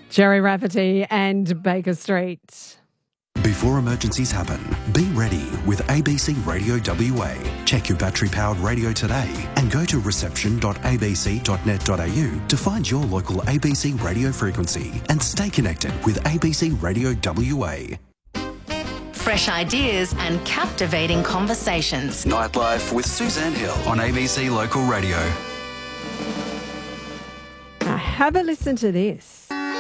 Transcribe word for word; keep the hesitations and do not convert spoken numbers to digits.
Jerry Rafferty and Baker Street. Before emergencies happen, be ready with A B C Radio W A. Check your battery-powered radio today and go to reception dot a b c dot net dot a u to find your local A B C radio frequency and stay connected with A B C Radio W A. Fresh ideas and captivating conversations. Nightlife with Suzanne Hill on A B C Local Radio. Now have a listen to this.